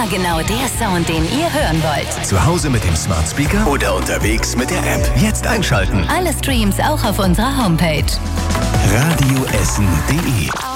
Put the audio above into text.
Immer genau der Sound, den ihr hören wollt. Zu Hause mit dem Smart Speaker oder unterwegs mit der App. Jetzt einschalten. Alle Streams auch auf unserer Homepage. radioessen.de